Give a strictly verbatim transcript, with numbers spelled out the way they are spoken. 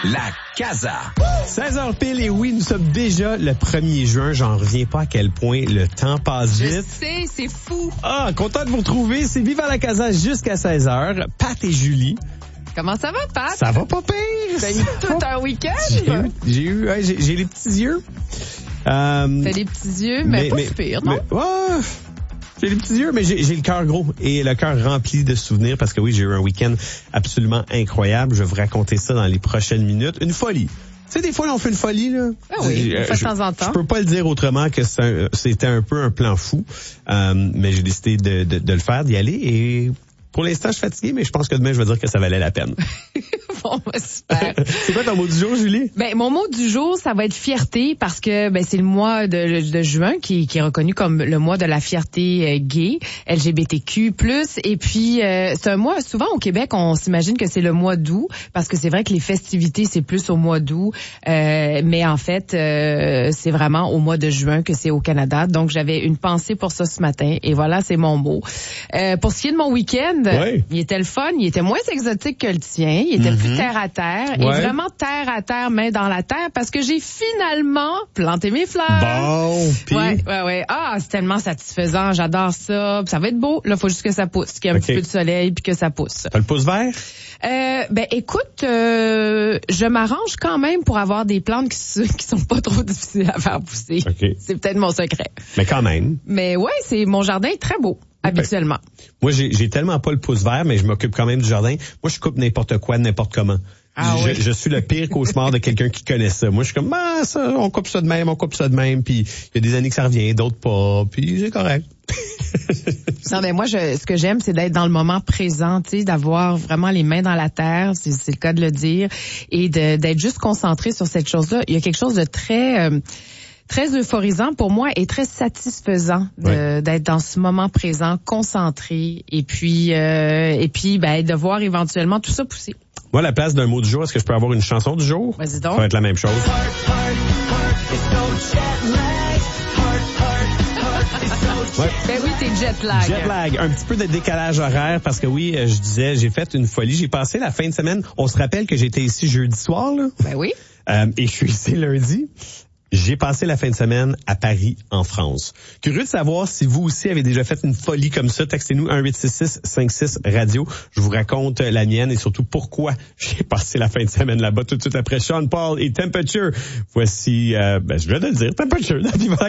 La Casa. seize heures pile et oui, nous sommes déjà le premier juin. J'en reviens pas à quel point le temps passe Je vite. sais, c'est fou. Ah, content de vous retrouver. C'est Vive à la Casa jusqu'à seize heures. Pat et Julie. Comment ça va, Pat? Ça va pas pire. T'as eu tout un week-end? J'ai eu, j'ai eu, ouais, j'ai, j'ai les petits yeux. Euh, T'as les petits yeux, mais, mais pas mais, si pire, non? Mais, ouais, j'ai les petits yeux, mais j'ai, j'ai le cœur gros et le cœur rempli de souvenirs parce que oui, j'ai eu un week-end absolument incroyable. Je vais vous raconter ça dans les prochaines minutes. Une folie. Tu sais, des fois, là, on fait une folie, là. Ah oui, euh, une fois de temps en temps. Je peux pas le dire autrement que c'est un, c'était un peu un plan fou. Euh, mais j'ai décidé de, de, de le faire, d'y aller et pour l'instant, je suis fatigué, mais je pense que demain, je vais dire que ça valait la peine. Bon, ben, super. C'est quoi ton mot du jour, Julie? Ben, mon mot du jour, ça va être fierté parce que, ben, c'est le mois de, de juin qui, qui est reconnu comme le mois de la fierté euh, gay, L G B T Q plus. Et puis, euh, c'est un mois, souvent au Québec, on s'imagine que c'est le mois d'août parce que c'est vrai que les festivités, c'est plus au mois d'août. Euh, mais en fait, euh, c'est vraiment au mois de juin que c'est au Canada. Donc, j'avais une pensée pour ça ce matin. Et voilà, c'est mon mot. Euh, pour ce qui est de mon week-end, Ouais. il était le fun, il était moins exotique que le tien, il était mm-hmm. plus terre à terre Ouais. et vraiment terre à terre, main dans la terre parce que j'ai finalement planté mes fleurs. Bon, pis... Ouais, ouais, ouais. Ah, c'est tellement satisfaisant, j'adore ça. Ça va être beau, là, faut juste que ça pousse, qu'il y ait un okay. petit peu de soleil puis que ça pousse. T'as le pouce vert? Euh, ben écoute, euh, je m'arrange quand même pour avoir des plantes qui, qui sont pas trop difficiles à faire pousser. Okay. C'est peut-être mon secret. Mais quand même. Mais ouais, c'est mon jardin est très beau. Habituellement. Moi, j'ai, j'ai tellement pas le pouce vert, mais je m'occupe quand même du jardin. Moi, je coupe n'importe quoi, n'importe comment. Ah je, oui. je suis le pire cauchemar de quelqu'un qui connaît ça. Moi, je suis comme, ah, ça, on coupe ça de même, on coupe ça de même, puis il y a des années que ça revient, d'autres pas, puis c'est correct. Non, mais moi, je, ce que j'aime, c'est d'être dans le moment présent, tu sais, d'avoir vraiment les mains dans la terre, c'est, c'est le cas de le dire, et de, d'être juste concentré sur cette chose-là. Il y a quelque chose de très... Euh, très euphorisant pour moi et très satisfaisant de, ouais. d'être dans ce moment présent, concentré et puis euh, et puis ben de voir éventuellement tout ça pousser. Moi, à la place d'un mot du jour, est-ce que je peux avoir une chanson du jour? Vas-y donc. Ça va être la même chose. Ouais. Ben oui, t'es jet lag. Jet lag, un petit peu de décalage horaire parce que oui, je disais, j'ai fait une folie. J'ai passé la fin de semaine. On se rappelle que j'étais ici jeudi soir, là. Ben oui. Euh, et je suis ici lundi. J'ai passé la fin de semaine à Paris, en France. Curieux de savoir si vous aussi avez déjà fait une folie comme ça. Textez-nous un huit six six cinq six radio. Je vous raconte la mienne et surtout pourquoi j'ai passé la fin de semaine là-bas tout de suite après Sean Paul et Temperature. Voici, euh, ben, je viens de le dire, Temperature.